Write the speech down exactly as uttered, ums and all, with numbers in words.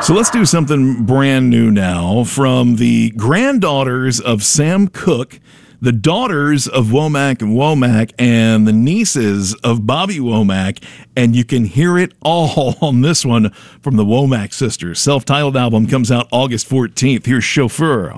So let's do something brand new now from the granddaughters of Sam Cooke, the daughters of Womack and Womack, and the nieces of Bobby Womack, and you can hear it all on this one from the Womack sisters. Self-titled album comes out August fourteenth. Here's Chauffeur